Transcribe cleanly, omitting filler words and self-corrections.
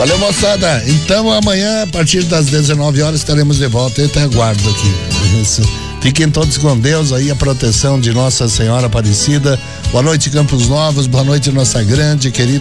Valeu, moçada. Então amanhã, a partir das 19 horas, estaremos de volta. Eu te aguardo aqui. Isso. Fiquem todos com Deus aí, a proteção de Nossa Senhora Aparecida. Boa noite, Campos Novos. Boa noite, nossa grande, querida